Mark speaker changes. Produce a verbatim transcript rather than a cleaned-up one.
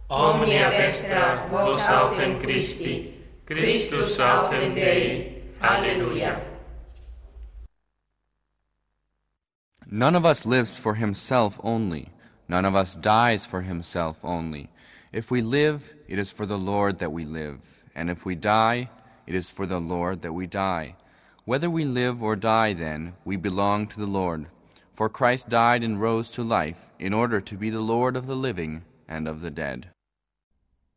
Speaker 1: Omnia vestra vos autem Christi, Christus autem Dei. Alleluia.
Speaker 2: None of us lives for himself only. None of us dies for himself only. If we live, it is for the Lord that we live. And if we die, it is for the Lord that we die. Whether we live or die, then, we belong to the Lord. For Christ died and rose to life in order to be the Lord of the living and of the dead.